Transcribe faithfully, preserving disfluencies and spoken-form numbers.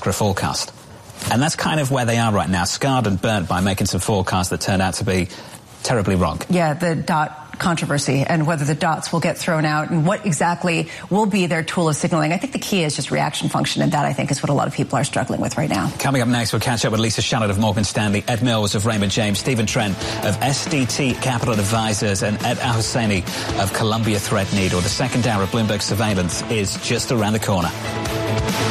macro forecast. And that's kind of where they are right now, scarred and burnt by making some forecasts that turned out to be terribly wrong. Yeah, the dot controversy and whether the dots will get thrown out and what exactly will be their tool of signaling. I think the key is just reaction function, and that, I think, is what a lot of people are struggling with right now. Coming up next, we'll catch up with Lisa Shallett of Morgan Stanley, Ed Mills of Raymond James, Stephen Trent of S D T Capital Advisors, and Ed Al-Husseini of Columbia Threadneedle. The second hour of Bloomberg Surveillance is just around the corner.